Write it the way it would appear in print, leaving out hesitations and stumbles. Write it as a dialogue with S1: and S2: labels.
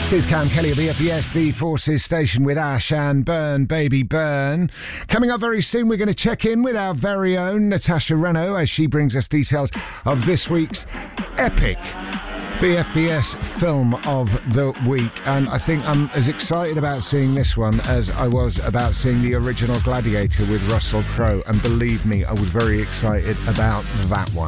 S1: This is Cam Kelly of BFBS, the Forces station with Ash and Burn, Baby Burn. Coming up very soon, we're going to check in with our very own Natasha Reno as she brings us details of this week's epic BFBS film of the week. And I think I'm as excited about seeing this one as I was about seeing the original Gladiator with Russell Crowe. And believe me, I was very excited about that one.